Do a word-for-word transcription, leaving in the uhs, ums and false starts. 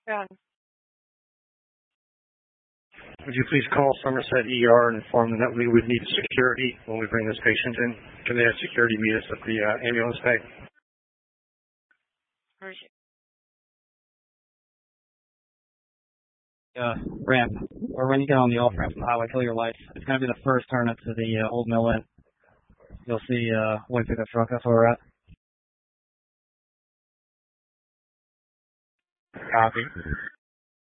Yeah. Would you please call Somerset E R and inform them that we would need security when we bring this patient in? Can they have security meet us at the uh, ambulance bay? Uh, ramp, or when you get on the off ramp from the highway, kill your lights. It's going to be the first turn up to the uh, old mill end. You'll see uh, one pickup truck. That's where we're at. Copy.